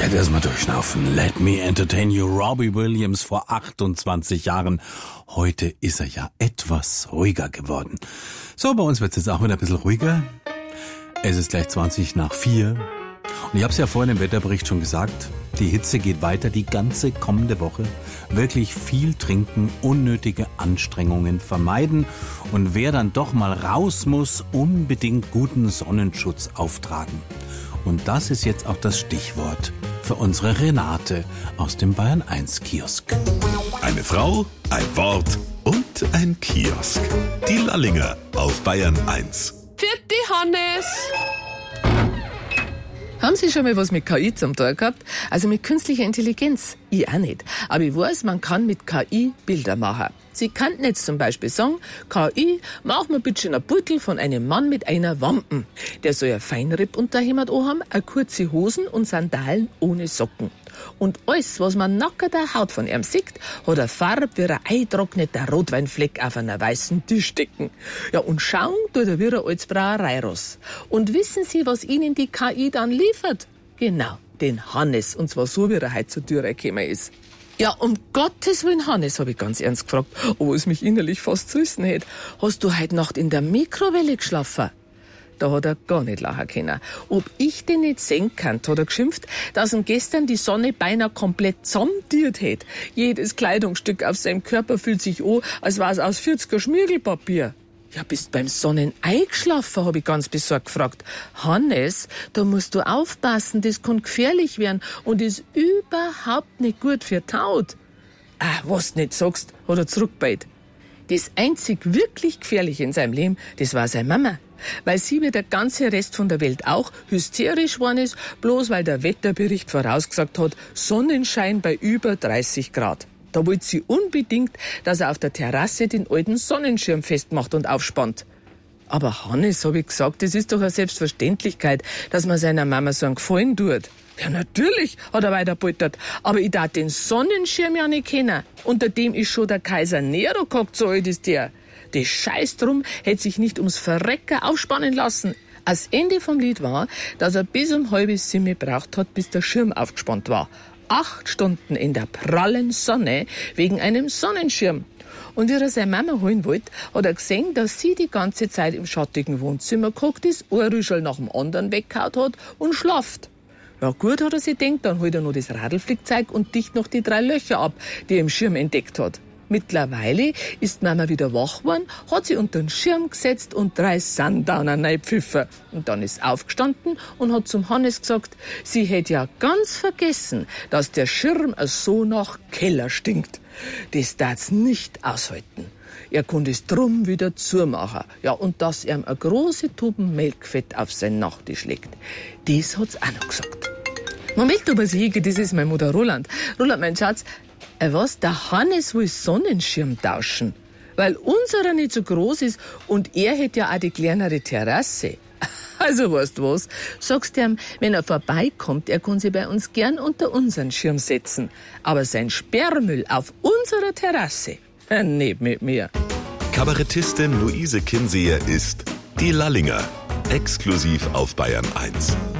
Jetzt erstmal durchschnaufen. Let me entertain you. Robbie Williams vor 28 Jahren. Heute ist er ja etwas ruhiger geworden. So, bei uns wird es jetzt auch wieder ein bisschen ruhiger. Es ist gleich 4:20. Und ich habe es ja vorhin im Wetterbericht schon gesagt, die Hitze geht weiter die ganze kommende Woche. Wirklich viel trinken, unnötige Anstrengungen vermeiden. Und wer dann doch mal raus muss, unbedingt guten Sonnenschutz auftragen. Und das ist jetzt auch das Stichwort für unsere Renate aus dem Bayern 1 Kiosk. Eine Frau, ein Wort und ein Kiosk. Die Lallinger auf Bayern 1. Vierte Hannes! Haben Sie schon mal was mit KI zum Tun gehabt? Also mit künstlicher Intelligenz? Ich auch nicht. Aber ich weiß, man kann mit KI Bilder machen. Sie könnten jetzt zum Beispiel sagen, KI, mach mir bitte ein Beutel von einem Mann mit einer Wampen. Der soll ein Feinripp-Unterhemd anhaben, eine kurze Hosen und Sandalen ohne Socken. Und alles, was man nackter Haut von ihm sieht, hat eine Farbe wie ein eingetrockneter Rotweinfleck auf einer weißen Tisch stecken. Ja, und schauen tut er wie ein altes Brauereiross. Und wissen Sie, was Ihnen die KI dann liefert? Genau, den Hannes. Und zwar so, wie er heute zur Tür gekommen ist. Ja, um Gottes Willen, Hannes, habe ich ganz ernst gefragt, obwohl es mich innerlich fast zerrissen hätte. Hast du heute Nacht in der Mikrowelle geschlafen? Da hat er gar nicht lachen können. Ob ich den nicht sehen kann, hat er geschimpft, dass ihm gestern die Sonne beinahe komplett zusammentiert hätte. Jedes Kleidungsstück auf seinem Körper fühlt sich an, als war es aus 40er Schmirgelpapier. Ja, bist beim Sonnenei geschlafen, habe ich ganz besorgt gefragt. Hannes, da musst du aufpassen, das kann gefährlich werden und ist überhaupt nicht gut für die Haut. Was du nicht sagst, hat er zurückgebeit. Das einzig wirklich Gefährliche in seinem Leben, das war seine Mama. Weil sie wie der ganze Rest von der Welt auch hysterisch geworden ist, bloß weil der Wetterbericht vorausgesagt hat, Sonnenschein bei über 30 Grad. Da wollte sie unbedingt, dass er auf der Terrasse den alten Sonnenschirm festmacht und aufspannt. Aber Hannes, habe ich gesagt, das ist doch eine Selbstverständlichkeit, dass man seiner Mama so einen Gefallen tut. Ja, natürlich, hat er weiterpoltert. Aber ich darf den Sonnenschirm ja nicht kennen. Unter dem ist schon der Kaiser Nero gehockt, so alt ist der. Das Scheiß drum hätte sich nicht ums Verrecken aufspannen lassen. Das Ende vom Lied war, dass er bis um 6:30 gebraucht hat, bis der Schirm aufgespannt war. 8 Stunden in der prallen Sonne wegen einem Sonnenschirm. Und wie er seine Mama holen wollte, hat er gesehen, dass sie die ganze Zeit im schattigen Wohnzimmer gehockt ist, ein Rüschel nach dem anderen weggehauen hat und schlaft. Ja gut, hat er sich gedacht, dann holt er noch das Radlflickzeug und dicht noch die 3 Löcher ab, die er im Schirm entdeckt hat. Mittlerweile ist Mama wieder wach geworden, hat sie unter den Schirm gesetzt und 3 Sundowner reingepfiffen. Und dann ist aufgestanden und hat zum Hannes gesagt, sie hätte ja ganz vergessen, dass der Schirm so nach Keller stinkt. Das darf's nicht aushalten. Er konnte es drum wieder zumachen. Ja, und dass er ihm eine große Tuben Melkfett auf seinen Nachttisch legt. Das hat's auch noch gesagt. Moment, aber Siege, das ist meine Mutter Roland. Roland, mein Schatz, was? Der Hannes will Sonnenschirm tauschen, weil unserer nicht so groß ist und er hätte ja auch die kleinere Terrasse. Also weißt du was, sagst du ihm, wenn er vorbeikommt, er kann sich bei uns gern unter unseren Schirm setzen. Aber sein Sperrmüll auf unserer Terrasse, nicht mit mir. Kabarettistin Luise Kinseher ist die Lallinger, exklusiv auf Bayern 1.